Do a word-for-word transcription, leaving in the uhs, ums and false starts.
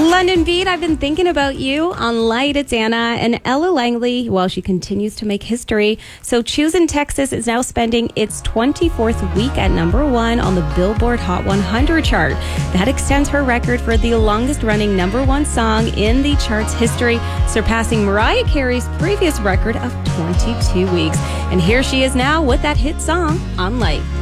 London Beat, I've been thinking about you on Light. It's Anna and Ella Langley. Well, she continues to make history. So Choosing Texas is now spending its twenty-fourth week at number one on the Billboard Hot one hundred chart. That extends her record for the longest running number one song in the chart's history, surpassing Mariah Carey's previous record of twenty-two weeks. And here she is now with that hit song on Light.